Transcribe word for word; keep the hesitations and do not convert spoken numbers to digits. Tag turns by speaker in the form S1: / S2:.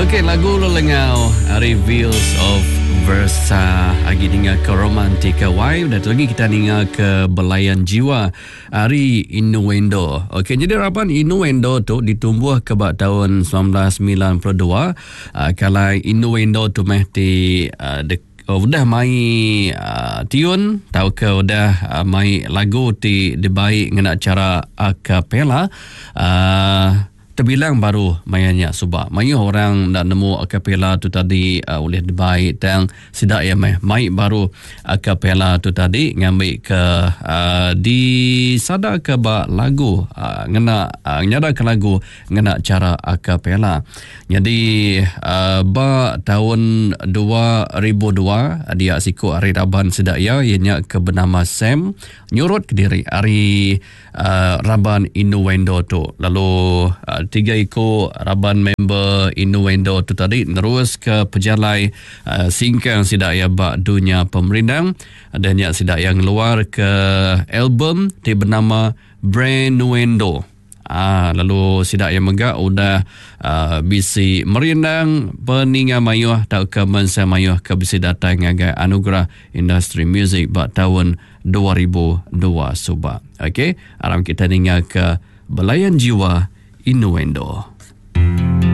S1: Okey, lagu lelengau Reveals of Versa Agi dengar ke Romantika Wife. Dan lagi kita dengar ke Belayan Jiwa Ari Innuendo. Okey, jadi harapan Innuendo tu ditumbuh ke bak tahun sembilan belas sembilan puluh dua. uh, Kalau Innuendo tu mesti uh, de- Oh, udah mai uh, tiun tahu ke udah uh, mai lagu ti dibaik ngena cara akapela. uh, Terbilang baru mainnya sebab mayu orang nak nemu akapela tu tadi uh, oleh dibaik dan sidak ya mai mai baru akapela tu tadi ngambil ke uh, di sadar ke ba lagu uh, ngena uh, nyada ke lagu ngena cara akapela. Jadi uh, ba tahun dua ribu dua dia siku Ari Raban sidak ya ianya ke bernama Sam nyurut ke diri Ari uh, Raban Innuendo tu. Lalu uh, tiga ikut Raban member Innuendo tu tadi terus ke pejalai uh, singkang sidak ya bak dunia pemerintah dan yang sidak yang keluar ke album di bernama Brand Nuendo. Ah, lalu sidak yang megak udah uh, bisi merindang peninga mayuh tak ke mensa mayuh ke bisi datang ngagai anugerah industri muzik bak tahun dua ribu dua subak. Okey, aram kita dengar ke Belayan Jiwa Innuendo.